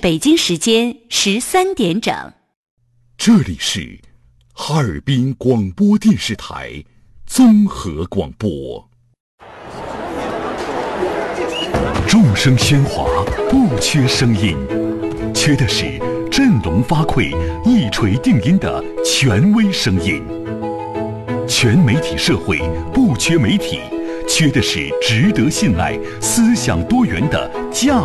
北京时间13点整。 这里是哈尔滨广播电视台综合广播。众声喧哗，不缺声音，缺的是振聋发聩、一锤定音的权威声音。全媒体社会不缺媒体，缺的是值得信赖、思想多元的价